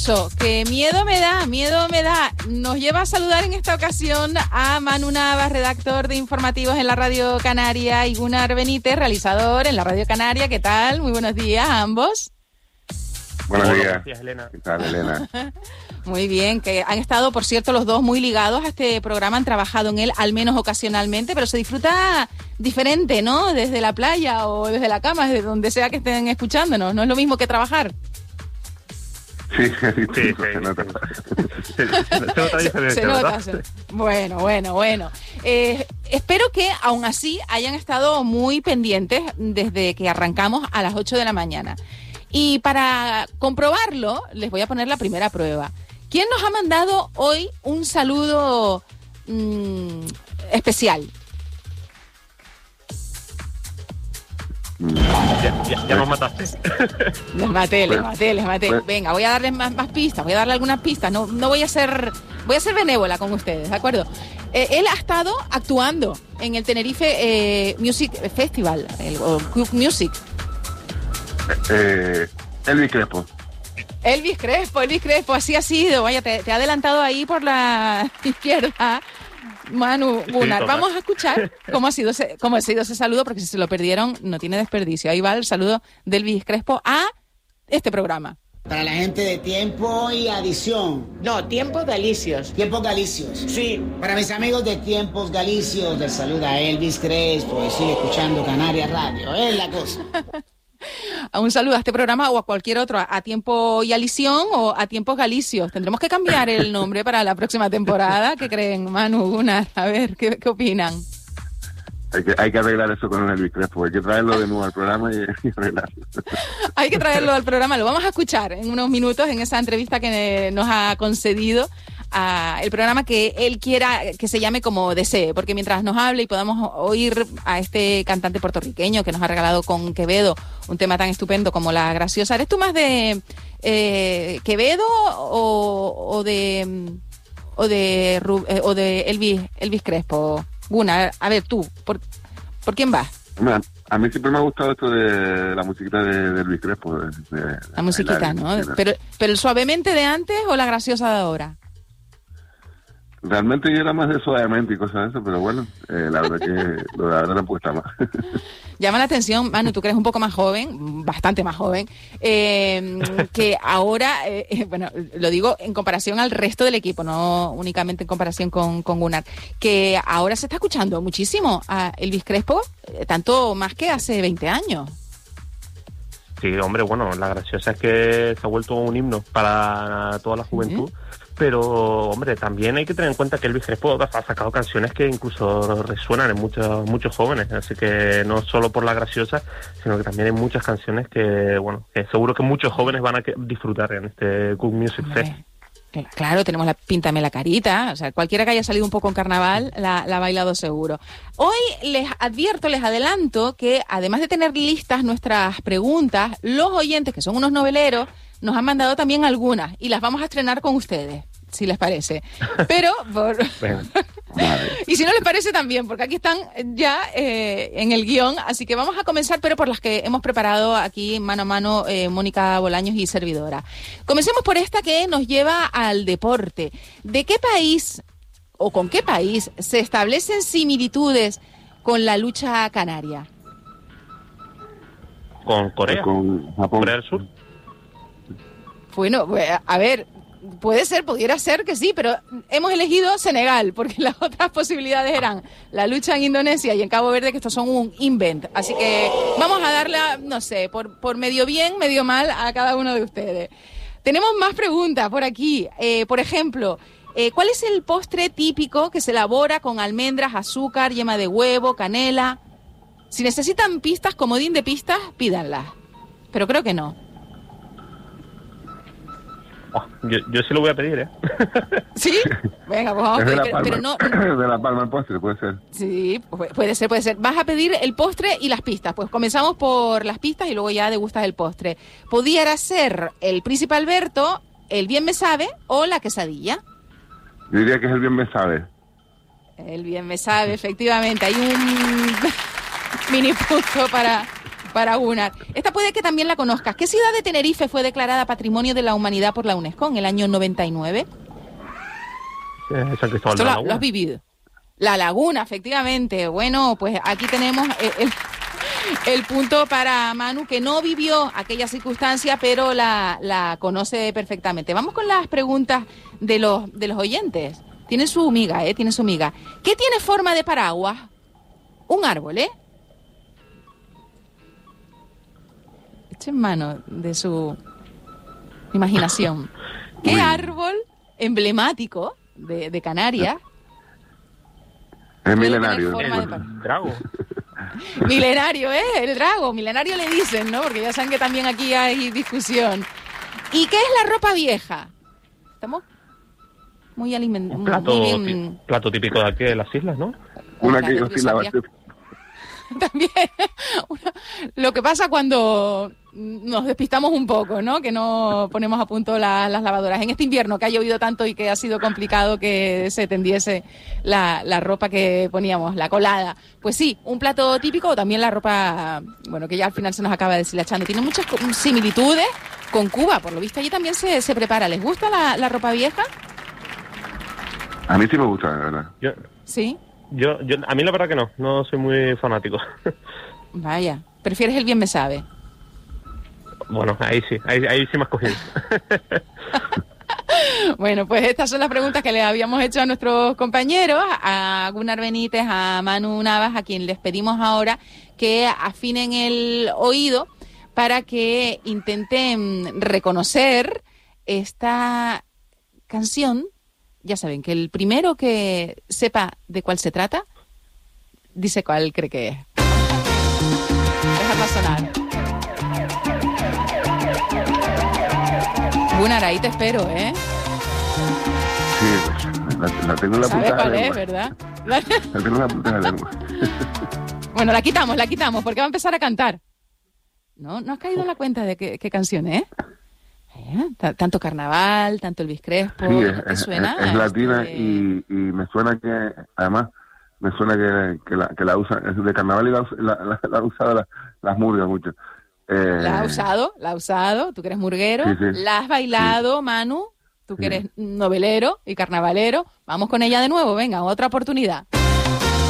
Que miedo me da. Nos lleva a saludar en esta ocasión a Manu Navas, redactor de informativos en la Radio Canaria, y Gunnar Benítez, realizador en la Radio Canaria. ¿Qué tal? Muy buenos días a ambos. Buenos días. Gracias, Elena. ¿Qué tal, Elena? Muy bien, que han estado, por cierto, los dos muy ligados a este programa, han trabajado en él, al menos ocasionalmente, pero se disfruta diferente, ¿no? Desde la playa o desde la cama, desde donde sea que estén escuchándonos. No es lo mismo que trabajar. Sí, se nota. Se nota diferente, Se nota. ¿verdad? Bueno. Espero que aún así hayan estado muy pendientes desde que arrancamos a las 8 de la mañana. Y para comprobarlo, les voy a poner la primera prueba. ¿Quién nos ha mandado hoy un saludo especial? Ya nos mataste. Les maté. Venga, voy a darles más pistas, voy a darle algunas pistas. No voy a ser benévola con ustedes, ¿de acuerdo? Él ha estado actuando en el Tenerife Music Festival, o Club Music. Elvis Crespo. Elvis Crespo, así ha sido. Vaya, te ha adelantado ahí por la izquierda, Manu Gunnar. Vamos a escuchar cómo ha sido ese saludo, porque si se lo perdieron no tiene desperdicio. Ahí va el saludo de Elvis Crespo a este programa. Para la gente de Tiempo y Adición. No, Tiempos Galicios. Tiempos Galicios. Sí. Para mis amigos de Tiempos Galicios, les saluda Elvis Crespo y sigue escuchando Canarias Radio. Es la cosa. Un saludo a este programa o a cualquier otro, a Tiempo y Alisión o a Tiempos Galicios. Tendremos que cambiar el nombre para la próxima temporada. ¿Qué creen, Manu, Gunnar? A ver, ¿qué opinan? Hay que arreglar eso con Elvis Crespo. Hay que traerlo de nuevo al programa y arreglarlo. Hay que traerlo al programa. Lo vamos a escuchar en unos minutos en esa entrevista que nos ha concedido a el programa que él quiera que se llame como desee, porque mientras nos hable y podamos oír a este cantante puertorriqueño que nos ha regalado con Quevedo un tema tan estupendo como La Graciosa. ¿Eres tú más de Quevedo o de Elvis Crespo? Gunnar, a ver, tú, ¿por quién vas? A mí siempre me ha gustado esto de la musiquita de Elvis Crespo. La musiquita, ¿no? Pero el suavemente de antes o la graciosa de ahora. Realmente yo era más de Suavemente y cosas de eso, pero bueno, la verdad que lo de ahora pues está más. Llama la atención, Manu, tú que eres un poco más joven, bastante más joven, que ahora, bueno, lo digo en comparación al resto del equipo, no únicamente en comparación con Gunnar, que ahora se está escuchando muchísimo a Elvis Crespo, tanto más que hace 20 años. Sí, hombre, bueno, la graciosa es que se ha vuelto un himno para toda la juventud. Pero, hombre, también hay que tener en cuenta que Elvis Crespo ha sacado canciones que incluso resuenan en muchos jóvenes, así que no solo por La Graciosa, sino que también hay muchas canciones que, bueno, que seguro que muchos jóvenes van a disfrutar en este Club Music Fest. Claro, tenemos la Píntame la Carita, o sea, cualquiera que haya salido un poco en carnaval la ha bailado seguro. Hoy les adelanto que además de tener listas nuestras preguntas, los oyentes, que son unos noveleros, nos han mandado también algunas y las vamos a estrenar con ustedes, si les parece. Pero, y si no les parece también, porque aquí están ya en el guión, así que vamos a comenzar, pero por las que hemos preparado aquí mano a mano Mónica Bolaños y servidora. Comencemos por esta que nos lleva al deporte. ¿De qué país o con qué país se establecen similitudes con la lucha canaria? Con Corea. Con Japón. Corea del Sur. Bueno, a ver, pudiera ser que sí, pero hemos elegido Senegal, porque las otras posibilidades eran la lucha en Indonesia y en Cabo Verde, que estos son un invent. Así que vamos a darle, no sé, por medio bien, medio mal a cada uno de ustedes. Tenemos más preguntas por aquí. Por ejemplo, ¿cuál es el postre típico que se elabora con almendras, azúcar, yema de huevo, canela? Si necesitan pistas, comodín de pistas, pídanlas. Pero creo que no. Oh, yo sí lo voy a pedir, ¿eh? ¿Sí? Venga, pues vamos a pedir, pero no... De La Palma el postre, puede ser. Sí, puede ser. Vas a pedir el postre y las pistas. Pues comenzamos por las pistas y luego ya degustas el postre. Pudiera ser el Príncipe Alberto, el Bien Me Sabe o la quesadilla. Yo diría que es el Bien Me Sabe. El Bien Me Sabe, efectivamente. Hay un mini punto para para Gunnar. Esta puede que también la conozcas. ¿Qué ciudad de Tenerife fue declarada Patrimonio de la Humanidad por la UNESCO en el año 99? San Cristóbal Esto de la lo Laguna. has vivido. La Laguna, efectivamente. Bueno, pues aquí tenemos el punto para Manu, que no vivió aquella circunstancia, pero la conoce perfectamente. Vamos con las preguntas de los oyentes. Tiene su miga, tiene su miga. ¿Qué tiene forma de paraguas? Un árbol, Echen mano de su imaginación. ¿Qué árbol emblemático de Canarias? Es puede milenario. tener forma de El drago. Milenario, el drago. Milenario le dicen, ¿no? Porque ya saben que también aquí hay discusión. ¿Y qué es la ropa vieja? Estamos muy alimentados. Un plato, Muy bien. plato típico de aquí de las islas, ¿no? Una Claro, que yo sí la sabía. También. Lo que pasa cuando nos despistamos un poco, ¿no? Que no ponemos a punto las lavadoras. En este invierno que ha llovido tanto y que ha sido complicado que se tendiese la ropa que poníamos, la colada. Pues sí, un plato típico, o también la ropa, bueno, que ya al final se nos acaba deshilachando. Tiene muchas similitudes con Cuba, por lo visto allí también se prepara. ¿Les gusta la ropa vieja? A mí sí me gusta, la verdad. Sí. A mí la verdad que no soy muy fanático. Vaya, prefieres el bien me sabe. Bueno, ahí sí me has cogido. Bueno, pues estas son las preguntas que le habíamos hecho a nuestros compañeros, a Gunnar Benítez, a Manu Navas, a quien les pedimos ahora que afinen el oído para que intenten reconocer esta canción. Ya saben que el primero que sepa de cuál se trata, dice cuál cree que es. Dejadla sonar. Gunnar, ahí te espero, ¿eh? Sí, pues, la tengo en la ¿Sabes punta de cuál la es, lengua. verdad? La tengo en la punta de la lengua. Bueno, la quitamos, porque va a empezar a cantar. ¿No has caído en la cuenta de qué canción es? Tanto Carnaval, tanto Elvis Crespo. Sí, ¿Te suena? es latina y me suena que, además, que la usan, es de Carnaval y la han usado las murgas mucho. La ha usado, tú que eres murguero, Sí, sí. la has bailado, sí. Manu, tú que eres novelero y carnavalero. Vamos con ella de nuevo, venga, otra oportunidad.